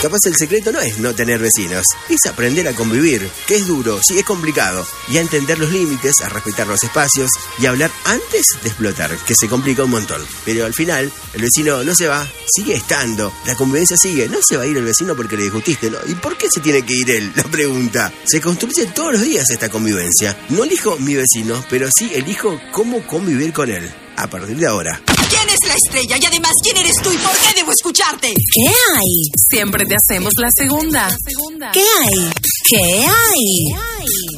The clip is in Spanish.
Capaz el secreto no es no tener vecinos, es aprender a convivir, que es duro, sí, es complicado, y a entender los límites, a respetar los espacios y a hablar antes de explotar, que se complica un montón. Pero al final, el vecino no se va, sigue estando, la convivencia sigue, no se va a ir el vecino porque le discutiste, ¿no? ¿Y por qué se tiene que ir él? La pregunta. Se construye todos los días esta convivencia. No elijo mi vecino, pero sí elijo cómo convivir con él. A partir de ahora. ¿Quién es la estrella? Y además, ¿quién eres tú y por qué debo escucharte? ¿Qué hay? Siempre te hacemos la segunda. ¿Qué hay? ¿Qué hay?